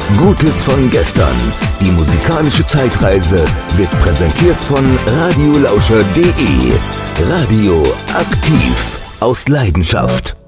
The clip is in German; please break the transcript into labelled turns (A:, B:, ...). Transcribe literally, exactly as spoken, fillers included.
A: Gutes von gestern. Die musikalische Zeitreise wird präsentiert von radiolauscher punkt de. Radio aktiv aus Leidenschaft.